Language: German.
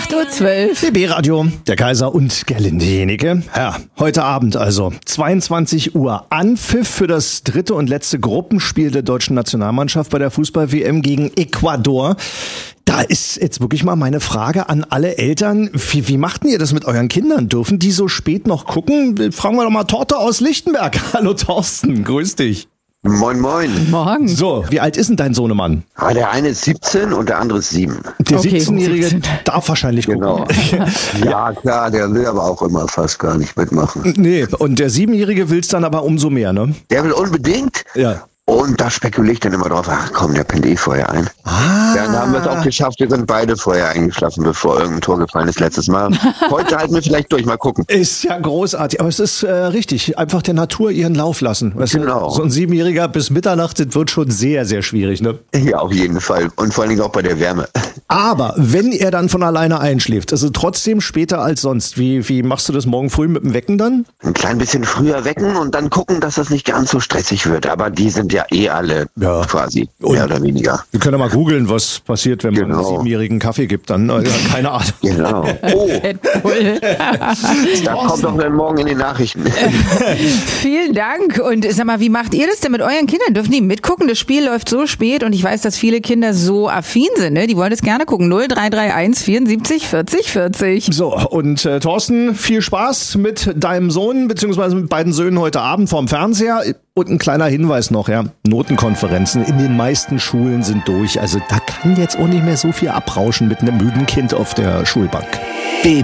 8:12 Uhr. DB-Radio, der Kaiser und Gerlinde Jenecke. Ja, heute Abend also, 22 Uhr, Anpfiff für das dritte und letzte Gruppenspiel der deutschen Nationalmannschaft bei der Fußball-WM gegen Ecuador. Da ist jetzt wirklich mal meine Frage an alle Eltern. Wie macht denn ihr das mit euren Kindern? Dürfen die so spät noch gucken? Fragen wir doch mal Torte aus Lichtenberg. Hallo Thorsten, grüß dich. Moin, moin. Morgen. So, wie alt ist denn dein Sohnemann? Aber der eine ist 17 und der andere ist 7. Der Okay, 17-Jährige 17. darf wahrscheinlich gucken. Genau. Ja, klar, der will aber auch immer fast gar nicht mitmachen. Nee, und der 7-Jährige will's dann aber umso mehr, ne? Der will unbedingt. Ja. Und da spekuliere ich dann immer drauf, ach komm, der pennt eh vorher ein. Dann haben wir es auch geschafft, wir sind beide vorher eingeschlafen, bevor irgendein Tor gefallen ist letztes Mal. Heute halten wir vielleicht durch, mal gucken. Ist ja großartig, aber es ist richtig, einfach der Natur ihren Lauf lassen. Weißt du, Genau. so ein 7-Jähriger bis Mitternacht, das wird schon sehr, sehr schwierig, ne? Ja, auf jeden Fall. Und vor allen Dingen auch bei der Wärme. Aber wenn er dann von alleine einschläft, also trotzdem später als sonst, wie machst du das morgen früh mit dem Wecken dann? Ein klein bisschen früher wecken und dann gucken, dass das nicht ganz so stressig wird. Aber die sind ja eh alle quasi, mehr oder weniger. Wir können ja mal googeln, was passiert, wenn man einem Genau. 7-Jährigen Kaffee gibt, dann keine Ahnung. Genau. Oh, Red Bull. da kommt doch dann morgen in den Nachrichten. Vielen Dank. Und sag mal, wie macht ihr das denn mit euren Kindern? Dürfen die mitgucken? Das Spiel läuft so spät und ich weiß, dass viele Kinder so affin sind. Ne? Die wollen das gerne gucken. 0331 74 40 40. So, und Thorsten, viel Spaß mit deinem Sohn, beziehungsweise mit beiden Söhnen heute Abend vorm Fernseher. Und ein kleiner Hinweis noch, ja, Notenkonferenzen in den meisten Schulen sind durch. Also da kann jetzt auch nicht mehr so viel abrauschen mit einem müden Kind auf der Schulbank.